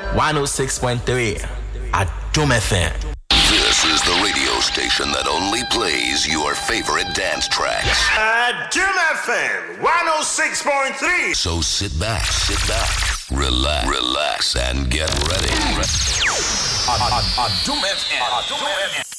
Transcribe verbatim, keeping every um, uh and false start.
one oh six point three Adum F M. This is the radio station that only plays your favorite dance tracks. Adum F M one oh six point three. So sit back, sit back, relax, relax, and get ready. Adum F M.